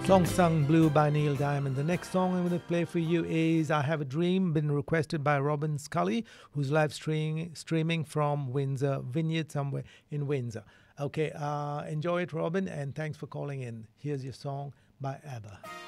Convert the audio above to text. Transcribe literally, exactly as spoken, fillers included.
Song Sung Blue by Neil Diamond. The next song I'm going to play for you is I Have a Dream, been requested by Robin Scully, who's live streaming, streaming from Windsor Vineyard, somewhere in Windsor. Okay, uh, enjoy it, Robin, and thanks for calling in. Here's your song by ABBA.